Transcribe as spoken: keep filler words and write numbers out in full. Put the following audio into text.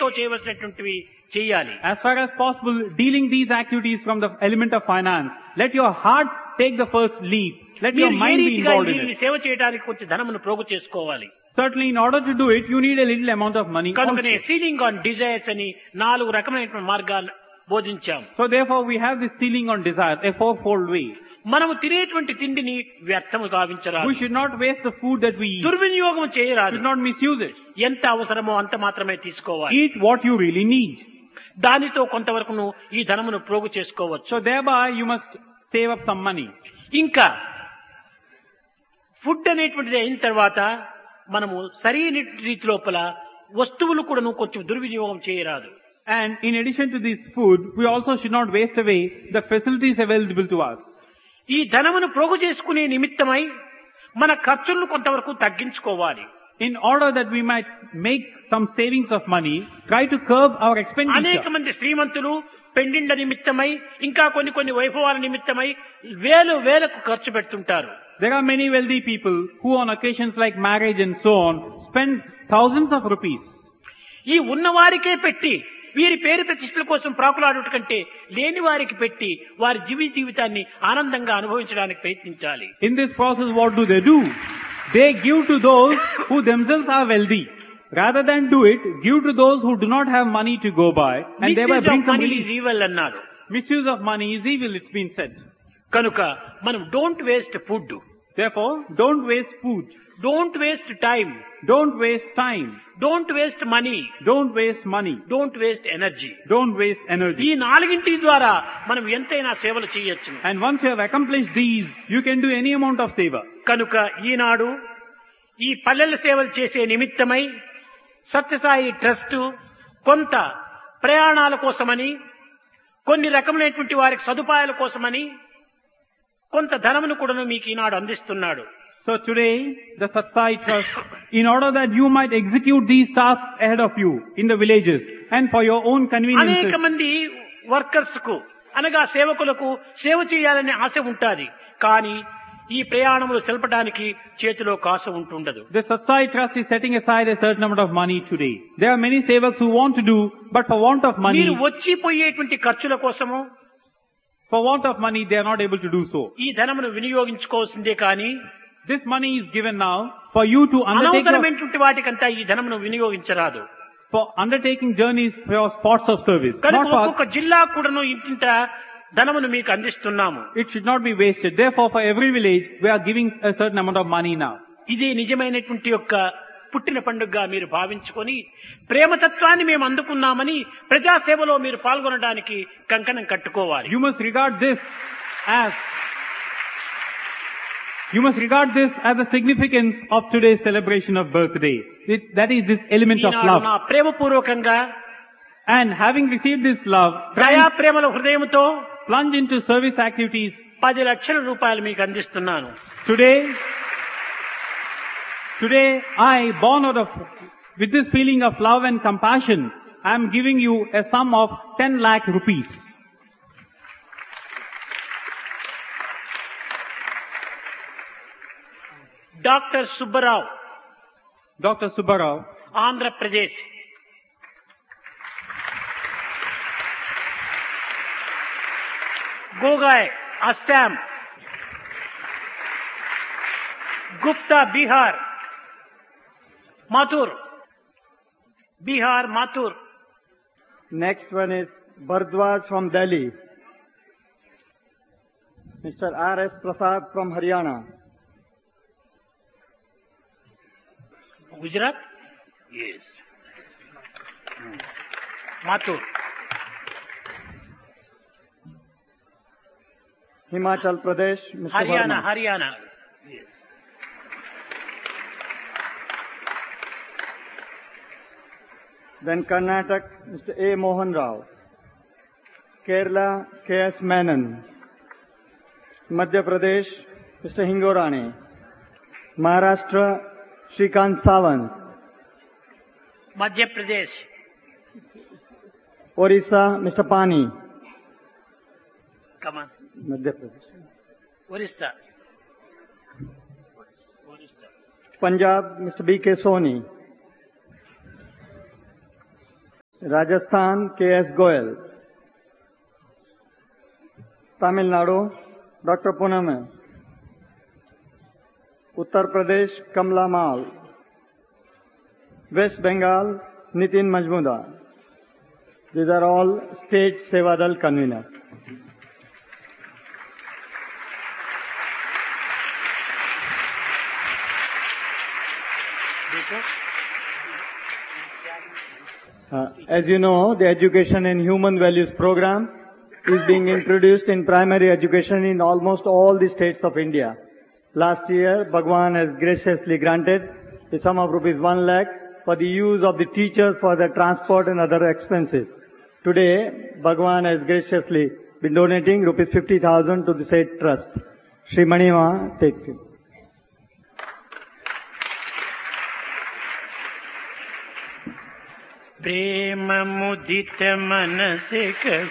వివేకంతో చేయవలసినటువంటివి చేయాలి. As far as possible, dealing these activities from the element of finance, let your heart take the first leap. Let your మీరు ఏ mind be రీతిగా involved in దీనిని it. సేవ చేయడానికి కొంచెం ధనమును ప్రోగు చేసుకోవాలి. Certainly, in order to do it, you need a little amount of money కనుకనే also. సీలింగ్ ఆన్ డిజైర్స్ అని నాలుగు రకమైనటువంటి మార్గాలు బోధించాం. So therefore, we have this ceiling on desire, a fourfold way. మనము తినేటువంటి తిండిని వ్యర్థము గావించరాదు. We should not waste the food that we eat. దుర్వినియోగం We చేయరాదు. should not misuse it. ఎంత అవసరమో అంత మాత్రమే తీసుకోవాలి. Eat what you really need. దానితో కొంతవరకును ఈ ధనమును ప్రోగు చేసుకోవచ్చు. So thereby, you must save up some money. ఇంకా ఫుడ్ అనేటువంటిది అయిన తర్వాత మనము సరైన రీతి లోపల వస్తువులు కూడాను కొంచెం దుర్వినియోగం చేయరాదు. And in addition to this food, we also should not waste away the facilities available to us. ఈ ధనమును ప్రోగు చేసుకునే నిమిత్తమై మన ఖర్చులను కొంతవరకు తగ్గించుకోవాలి. In order that we might make some savings of money, try to curb our అనేక expenditure. మంది శ్రీమంతులు పెండిండ్ల నిమిత్తమై ఇంకా కొన్ని కొన్ని వైభవాల నిమిత్తమై వేలు వేలకు ఖర్చు పెడుతుంటారు. There are many wealthy people who on occasions like marriage and so on spend thousands of rupees. ఈ ఉన్నవారికే పెట్టి వీరి పేరు ప్రతిష్టల కోసం ప్రాకులాడుట కంటే లేని వారికి పెట్టి వారి జీవి జీవితాన్ని ఆనందంగా అనుభవించడానికి ప్రయత్నించాలి. In this process, what do they do? They give to those who themselves are wealthy. Rather than do it, give to those who do not have money to go by, and thereby Misuse bring of some money relief. is evil అన్నారు. Misuse of money is evil, it's been said. కనుక మనం don't waste food, Therefore, don't waste food. Don't waste time, Don't waste time. Don't waste money, Don't waste money. Don't waste energy. Don't waste energy. ఈ నాలుగింటి ద్వారా మనం ఎంతైనా సేవలు చేయొచ్చు. And once you have accomplished these, you can do any amount of favor. కనుక ఈనాడు ఈ పల్లెల సేవలు చేసే నిమిత్తమై సత్యసాయి ట్రస్ట్ కొంత ప్రయాణాల కోసమని, కొన్ని రకములైనటువంటి వారికి సదుపాయాల కోసమని కొంత ధనమును కూడా మీకు ఈనాడు అందిస్తున్నాడు. So today, the Satsai Trust, in order that you might execute these tasks ahead of you in the villages and for your own conveniences, అనేక మంది వర్కర్స్ కు అనగా సేవకులకు సేవ చేయాలనే ఆశ ఉంటాది. కానీ ఈ ప్రయాణములు తెలపడానికి చేతిలో కాసు ఉంటుండదు. the Satsai Trust is setting aside a certain amount of money today. There are many sevaks who want to do, but for want of money, మీరు వచ్చిపోయేటువంటి ఖర్చుల కోసము for want of money, they are not able to do so. ఈ ధనమును వినియోగించుకోవాల్సిందే కానీ This money is given now for you to undertake your, అనవసరమైనటువంటి వాటికంతా ఈ ధనమును వినియోగించరాదు. for undertaking journeys for your spots of service. కనుక Not for, ఒక్కొక్క జిల్లా కూడాను ఇంటింత ధనమును మీకు అందిస్తున్నాము. it should not be wasted. Therefore, for every village, we are giving a certain amount of money now. ఇది నిజమైనటువంటి యొక్క పుట్టిన పండుగగా మీరు భావించుకొని ప్రేమతత్వాన్ని మేము అందుకున్నామని ప్రజాసేవలో మీరు పాల్గొనడానికి కంకణం కట్టుకోవాలి. You must regard this as You must regard this as the significance of today's celebration of birthday. It, that is this element of Eenadu love. నా ప్రేమపూర్వకంగా And having received this love, దయా try ప్రేమల హృదయంతో and plunge into service activities. పది లక్షల రూపాయలు మీకు అందిస్తున్నాను. Today, today I, born out of, with this feeling of love and compassion, I am giving you a sum of ten lakh rupees. Doctor Subbarao, Doctor Subbarao, Andhra Pradesh. Gogoi, Assam. Gupta, Bihar. Mathur, Bihar, Mathur. Next one is Bhardwaj from Delhi. Mister R S Prasad from Haryana. Gujarat, yes. Mathur. Himachal Pradesh, Mister Haryana, Verma. Haryana, yes. Then Karnataka, Mister A. Mohan Rao. Kerala, K S Menon. Madhya Pradesh, Mister Hingorani. Maharashtra, Shrikant Sawant. Madhya Pradesh. Orissa, Mister Pani. Come on. Madhya Pradesh. Orissa. Orissa. Punjab, Mister B K Soni. Rajasthan, K S Goyal. Tamil Nadu, Doctor Poonam. Uttar Pradesh, Kamla Mal. West Bengal, Nitin Majmudar. These are all state Sevadal conveners. Uh, as you know, the Education and Human Values program is being introduced in primary education in almost all the states of India. Last year, Bhagwan has graciously granted the sum of rupees one lakh for the use of the teachers for their transport and other expenses. Today, Bhagwan has graciously been donating rupees fifty thousand to the said trust. Shri Manima, take it. प्रेम मुदित मन से